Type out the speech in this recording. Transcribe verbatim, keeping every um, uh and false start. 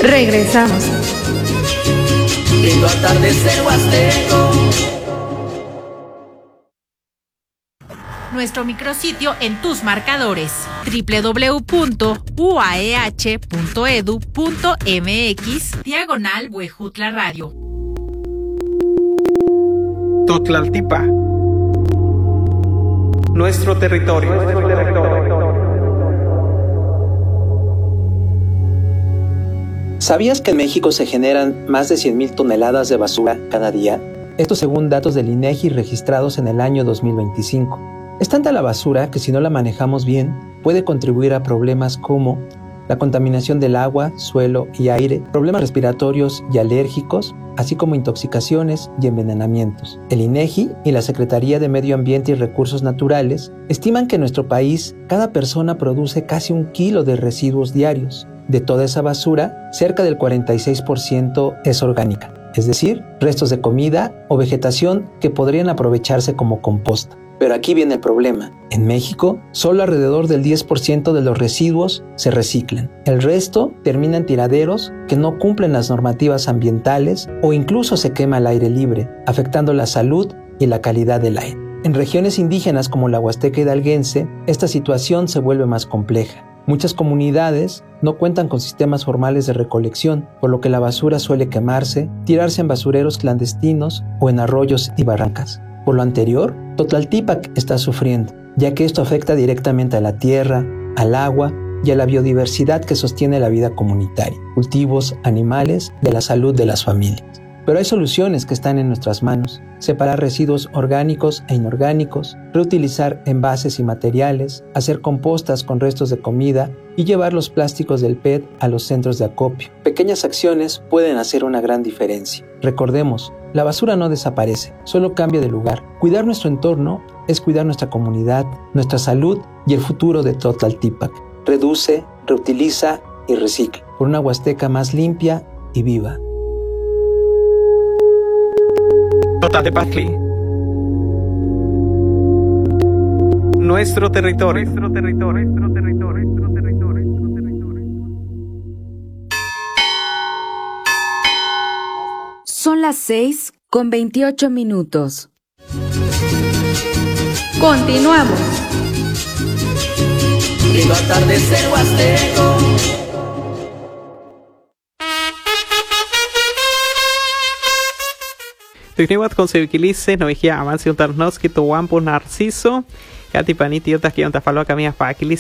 Regresamos. Lindo atardecer huasteco. Nuestro micrositio en tus marcadores: doble u doble u doble u punto u a e h punto e d u punto m x diagonal Huejutla Radio. Totlaltipa, nuestro territorio. Nuestro territorio. ¿Sabías que en México se generan más de cien mil toneladas de basura cada día? Esto según datos del INEGI registrados en el año dos mil veinticinco. Es tanta la basura que si no la manejamos bien, puede contribuir a problemas como la contaminación del agua, suelo y aire, problemas respiratorios y alérgicos, así como intoxicaciones y envenenamientos. El INEGI y la Secretaría de Medio Ambiente y Recursos Naturales estiman que en nuestro país cada persona produce casi un kilo de residuos diarios. De toda esa basura, cerca del cuarenta y seis por ciento es orgánica, es decir, restos de comida o vegetación que podrían aprovecharse como composta. Pero aquí viene el problema. En México, solo alrededor del diez por ciento de los residuos se reciclan. El resto termina en tiraderos que no cumplen las normativas ambientales o incluso se quema al aire libre, afectando la salud y la calidad del aire. En regiones indígenas como la Huasteca Hidalguense, esta situación se vuelve más compleja. Muchas comunidades no cuentan con sistemas formales de recolección, por lo que la basura suele quemarse, tirarse en basureros clandestinos o en arroyos y barrancas. Por lo anterior, Totlaltipac está sufriendo, ya que esto afecta directamente a la tierra, al agua y a la biodiversidad que sostiene la vida comunitaria, cultivos, animales y a la salud de las familias. Pero hay soluciones que están en nuestras manos: separar residuos orgánicos e inorgánicos, reutilizar envases y materiales, hacer compostas con restos de comida y llevar los plásticos del P E T a los centros de acopio. Pequeñas acciones pueden hacer una gran diferencia. Recordemos, la basura no desaparece, solo cambia de lugar. Cuidar nuestro entorno es cuidar nuestra comunidad, nuestra salud y el futuro de Totlaltipac. Reduce, reutiliza y recicla por una Huasteca más limpia y viva. Totlaltepacli, nuestro territorio. Nuestro territorio. Nuestro territorio. Nuestro territorio. Nuestro territorio. Son las seis con veintiocho minutos. Continuamos. Lindo atardecer huasteco. Tukniwat conseguilice, no vigía avance un tarnoski, tu wampo narciso, Yati paniti, otras que yon tafaloca mía pa